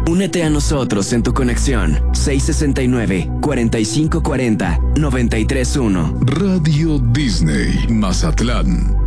Únete a nosotros en tu conexión 669-4540-931. Radio Disney Mazatlán.